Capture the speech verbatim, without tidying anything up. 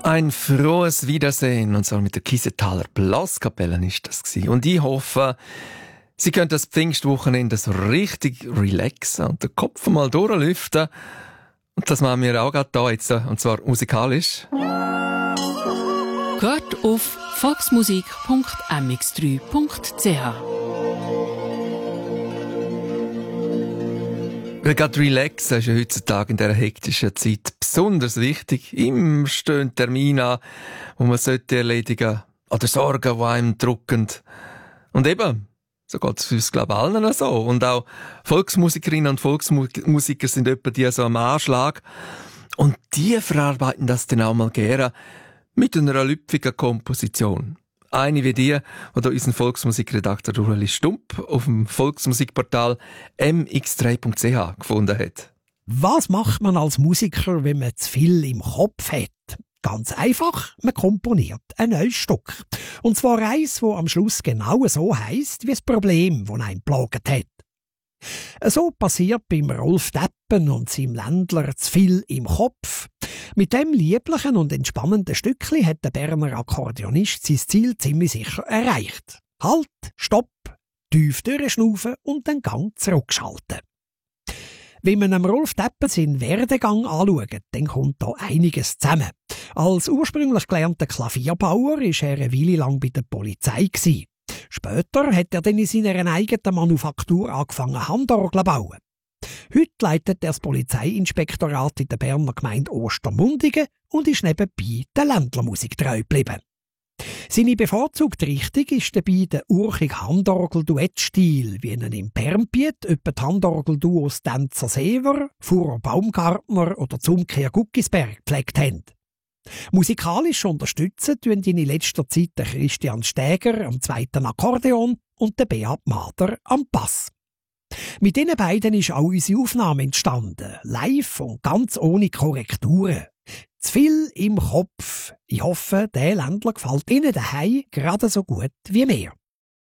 Ein frohes Wiedersehen, und zwar mit der Kiesetaler Blaskapelle ist das gewesen. Und ich hoffe, Sie können das Pfingstwochenende so richtig relaxen und den Kopf mal durchlüften. Und das machen wir auch gerade da jetzt, und zwar musikalisch. Geht auf volksmusik punkt m x drei punkt c h. Weil gerade relaxen ist ja heutzutage in dieser hektischen Zeit besonders wichtig. Immer stehen Termine an, die man sollte erledigen oder Sorgen, die einem drücken. Und eben, so geht es für uns, glaube ich, allen so. Und auch Volksmusikerinnen und Volksmusiker sind etwa die so am Anschlag. Und die verarbeiten das dann auch mal gerne mit einer lüpfigen Komposition. Eine wie die, die hier unseren Volksmusikredakteur Ueli Stump auf dem Volksmusikportal m x drei punkt c h gefunden hat. Was macht man als Musiker, wenn man zu viel im Kopf hat? Ganz einfach, man komponiert ein neues Stück. Und zwar eins, das am Schluss genau so heisst, wie das Problem, das einen plagt hat. So passiert beim Rolf Deppen und seinem Ländler zu viel im Kopf. Mit dem lieblichen und entspannenden Stückli hat der Berner Akkordeonist sein Ziel ziemlich sicher erreicht. Halt, stopp, tief durchschnaufen und den Gang zurückschalten. Wenn man dem Rolf Deppen seinen Werdegang anschaut, dann kommt da einiges zusammen. Als ursprünglich gelernter Klavierbauer war er eine Weile lang bei der Polizei gewesen. Später hat er dann in seiner eigenen Manufaktur angefangen, Handorgeln zu bauen. Heute leitet er das Polizeiinspektorat in der Berner Gemeinde Ostermundigen und ist nebenbei der Ländlermusik treu geblieben. Seine bevorzugte Richtung ist dabei der urchige Handorgel-Duettstil, wie ihn im Bernbiet etwa die Handorgel-Duos Danzer Sever, Fuhrer Baumgartner oder Zumkehr Guckisberg gepflegt haben. Musikalisch unterstützen tun ihn in letzter Zeit der Christian Stäger am zweiten Akkordeon und der Beat Mader am Bass. Mit diesen beiden ist auch unsere Aufnahme entstanden, live und ganz ohne Korrekturen. Zu viel im Kopf. Ich hoffe, der Ländler gefällt Ihnen daheim gerade so gut wie mir.